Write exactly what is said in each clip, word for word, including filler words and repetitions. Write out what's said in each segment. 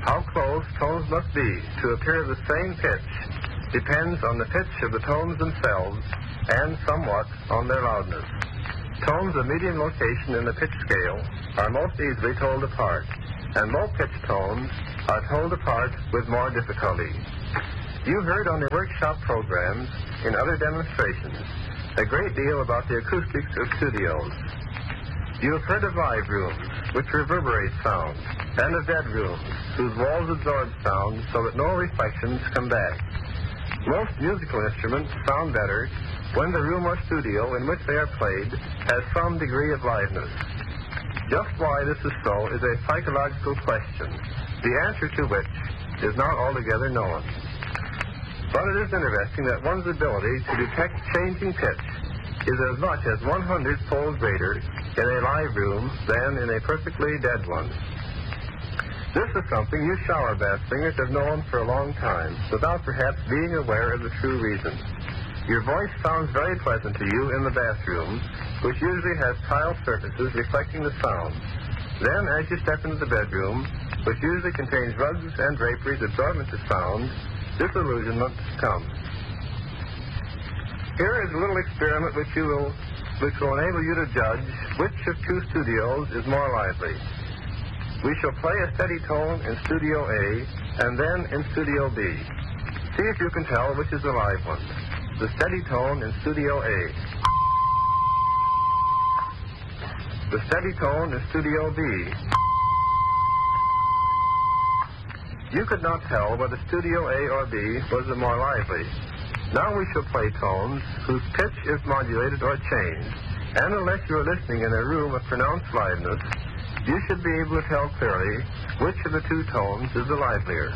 How close tones must be to appear the same pitch depends on the pitch of the tones themselves and somewhat on their loudness. Tones of medium location in the pitch scale are most easily told apart, and low-pitched tones are told apart with more difficulty. You heard on the workshop programs in other demonstrations a great deal about the acoustics of studios. You have heard of live rooms, which reverberate sound, and of dead rooms, whose walls absorb sound so that no reflections come back. Most musical instruments sound better when the room or studio in which they are played has some degree of liveness. Just why this is so is a psychological question, the answer to which is not altogether known. But it is interesting that one's ability to detect changing pitch is as much as one hundred fold greater in a live room than in a perfectly dead one. This is something you shower bath singers have known for a long time, without perhaps being aware of the true reason. Your voice sounds very pleasant to you in the bathroom, which usually has tile surfaces reflecting the sound. Then, as you step into the bedroom, which usually contains rugs and draperies absorbent to sound, disillusionment comes. Here is a little experiment which you will, which will enable you to judge which of two studios is more lively. We shall play a steady tone in Studio A and then in Studio B. See if you can tell which is the live one. The steady tone in Studio A. The steady tone in Studio B. You could not tell whether Studio A or B was the more lively. Now we shall play tones whose pitch is modulated or changed, and unless you are listening in a room of pronounced liveness, you should be able to tell clearly which of the two tones is the livelier.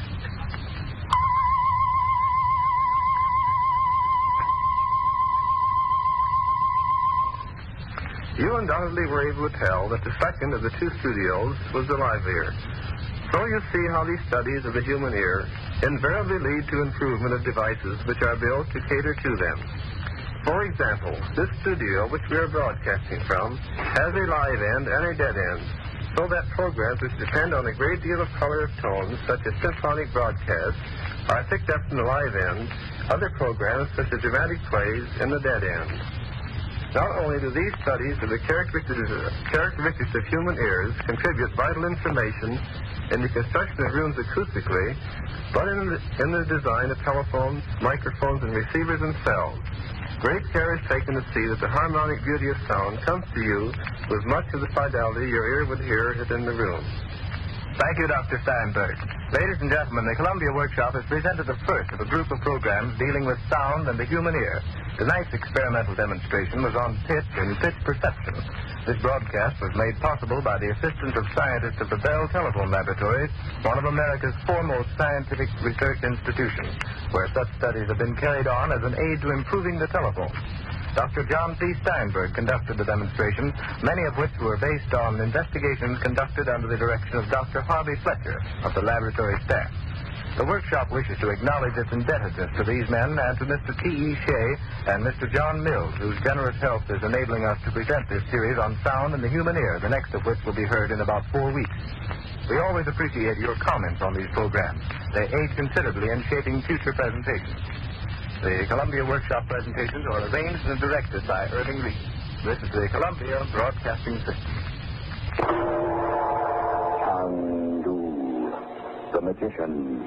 You undoubtedly were able to tell that the second of the two studios was the livelier. So you see how these studies of the human ear invariably lead to improvement of devices which are built to cater to them. For example, this studio which we are broadcasting from has a live end and a dead end, so that programs which depend on a great deal of color of tones, such as symphonic broadcasts, are picked up in the live end, other programs, such as dramatic plays, in the dead end. Not only do these studies of the characteristics, characteristics of human ears contribute vital information in the construction of rooms acoustically, but in the, in the design of telephones, microphones, and receivers themselves, great care is taken to see that the harmonic beauty of sound comes to you with much of the fidelity your ear would hear it in the room. Thank you, Doctor Steinberg. Ladies and gentlemen, the Columbia Workshop has presented the first of a group of programs dealing with sound and the human ear. Tonight's experimental demonstration was on pitch and pitch perception. This broadcast was made possible by the assistance of scientists of the Bell Telephone Laboratories, one of America's foremost scientific research institutions, where such studies have been carried on as an aid to improving the telephone. Doctor John C. Steinberg conducted the demonstration, many of which were based on investigations conducted under the direction of Doctor Harvey Fletcher of the laboratory staff. The workshop wishes to acknowledge its indebtedness to these men and to Mister T E Shea and Mister John Mills, whose generous help is enabling us to present this series on sound and the human ear, the next of which will be heard in about four weeks. We always appreciate your comments on these programs. They aid considerably in shaping future presentations. The Columbia Workshop presentations are arranged and directed by Irving Reed. This is the Columbia Broadcasting System. Chandu, the magician.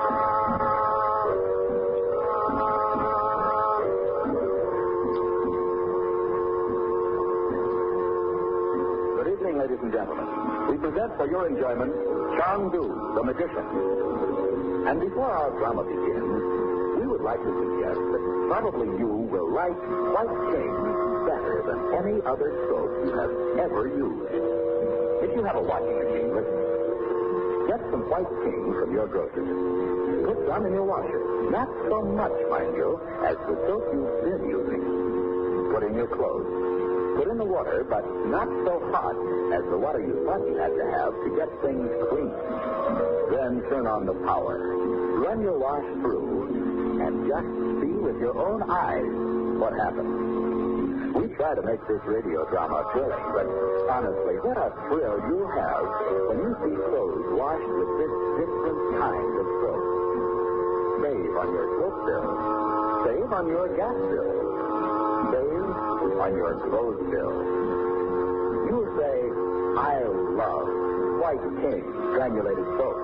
Good evening, ladies and gentlemen. We present for your enjoyment Chandu, the magician. And before our drama begins, we would like to suggest that probably you will like White King better than any other soap you have ever used. If you have a washing machine, listen. Get some White King from your grocer. Put some in your washer. Not so much, mind you, as the soap you've been using. Put in your clothes. Put in the water, but not so hot as the water you thought you had to have to get things clean. Then turn on the power. Run your wash through. And just see with your own eyes what happens. We try to make this radio drama thrilling, but honestly, what a thrill you have when you see clothes washed with this different kind of soap. Save on your soap bill. Save on your gas bill. Save on your clothes bill. You say, I love White King granulated soap.